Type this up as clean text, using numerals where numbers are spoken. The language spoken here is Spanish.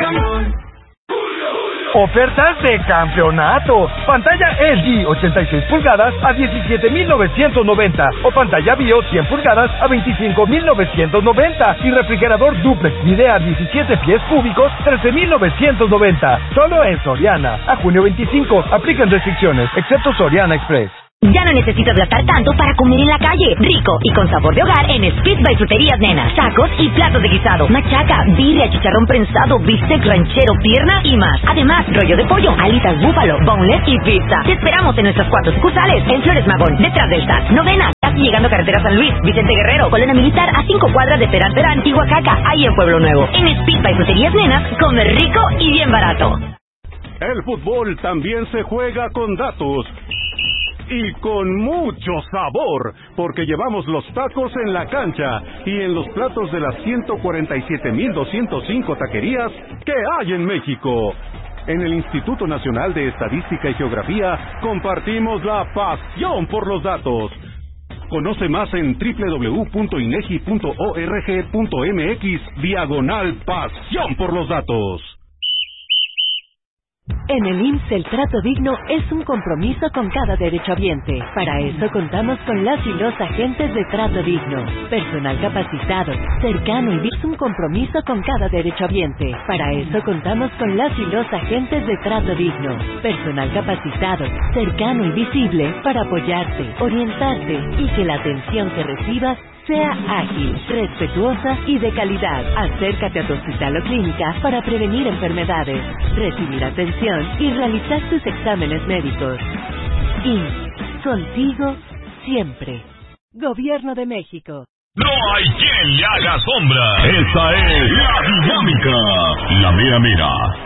Ofertas de campeonato. Pantalla LG 86 pulgadas a 17,990 o pantalla BIO 100 pulgadas a 25,990 y refrigerador duplex Midea 17 pies cúbicos 13,990. Solo en Soriana. A junio 25. Aplican restricciones, excepto Soriana Express. Ya no necesitas gastar tanto para comer en la calle. Rico y con sabor de hogar en Speed by Fruterías Nena. Tacos y platos de guisado, machaca, birria, chicharrón prensado, bistec ranchero, pierna y más. Además, rollo de pollo, alitas búfalo, boneless y pizza. Te esperamos en nuestras 4 sucursales. En Flores Magón, detrás del SAT. Novena, casi llegando a Carretera San Luis, Vicente Guerrero, Colonia Militar a 5 cuadras de Peralta Antigua-Caca, ahí en Pueblo Nuevo. En Speed by Fruterías Nenas, come rico y bien barato. El fútbol también se juega con datos. Y con mucho sabor, porque llevamos los tacos en la cancha y en los platos de las 147,205 taquerías que hay en México. En el Instituto Nacional de Estadística y Geografía compartimos la pasión por los datos. Conoce más en www.inegi.org.mx/pasión por los datos. En el IMSS el trato digno es un compromiso con cada derechohabiente. Para eso contamos con las y los agentes de trato digno. Personal capacitado, cercano y es un compromiso con cada derechohabiente. Para eso contamos con las y los agentes de trato digno. Personal capacitado, cercano y visible para apoyarte, orientarte y que la atención que recibas sea ágil, respetuosa y de calidad. Acércate a tu hospital o clínica para prevenir enfermedades, recibir atención y realizar tus exámenes médicos. IMSS, contigo siempre. Gobierno de México. No hay quien le haga sombra. Esta es la dinámica. La mera mera.